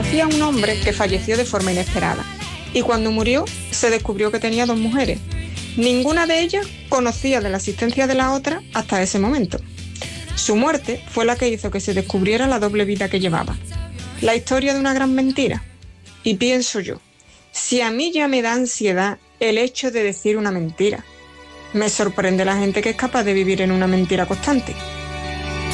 Conocí a un hombre que falleció de forma inesperada y cuando murió se descubrió que tenía 2 mujeres. Ninguna de ellas conocía de la existencia de la otra hasta ese momento. Su muerte fue la que hizo que se descubriera la doble vida que llevaba. La historia de una gran mentira. Y pienso yo, si a mí ya me da ansiedad el hecho de decir una mentira, me sorprende la gente que es capaz de vivir en una mentira constante.